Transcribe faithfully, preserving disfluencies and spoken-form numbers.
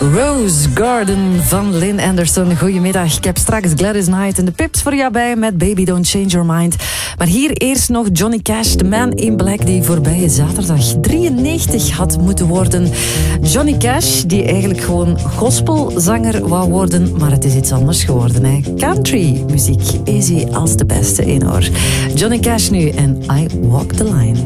Rose Garden van Lynn Anderson. Goedemiddag. Ik heb straks Gladys Knight en de Pips voor jou bij met Baby Don't Change Your Mind. Maar hier eerst nog Johnny Cash, de Man in Black die voorbije zaterdag drieënnegentig had moeten worden. Johnny Cash, die eigenlijk gewoon gospelzanger wou worden, maar het is iets anders geworden. Hè? Country muziek is hij als de beste in hoor. Johnny Cash nu en I Walk the Line.